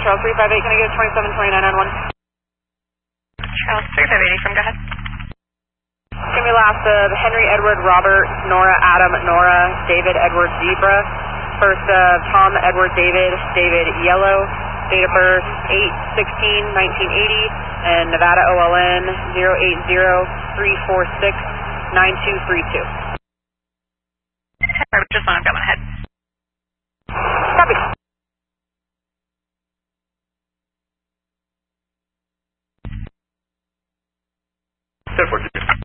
Charles 358, can I get 272991? Charles 358, from, go ahead. Give me last of Henry Edward Robert Nora Adam Nora David Edward Zebra. First of Tom Edward David David Yellow. Date of birth 8/16/1980 and Nevada OLN 080-346-9232. Just want to go ahead. Copy. Step 14.